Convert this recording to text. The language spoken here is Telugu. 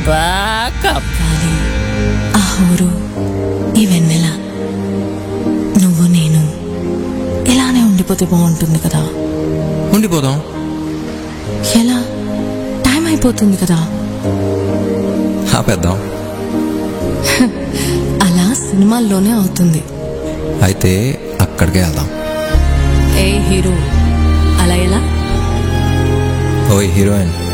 బ్యాకప్. కానీ ఆ ఊరు ఈ వెన్నెల నువ్వు నేను ఇలానే ఉండిపోతే బాగుంటుంది కదా. ఉండిపోదాం. ఎలా? టైం అయిపోతుంది కదా. ఆపేద్దాం. అలా సినిమాల్లోనే అవుతుంది. అయితే అక్కడికే వెళ్దాం. ఏ హీరో అలా ఎలా? ఓయ్ హీరోయిన్,